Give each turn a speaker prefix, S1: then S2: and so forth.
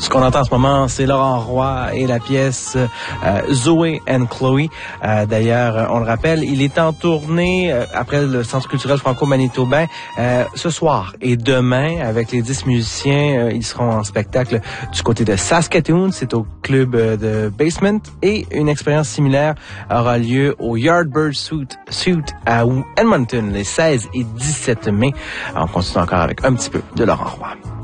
S1: Ce qu'on entend en ce moment, c'est Laurent Roy et la pièce Zoé and Chloé. D'ailleurs, on le rappelle, il est en tournée après le Centre culturel franco-manitobain ce soir et demain avec les 10 musiciens. Ils seront en spectacle du côté de Saskatoon, c'est au club de Basement, et une expérience similaire aura lieu au Yardbird Suite à Edmonton les 16 et 17 mai. On continue encore avec un petit peu de Laurent Roy.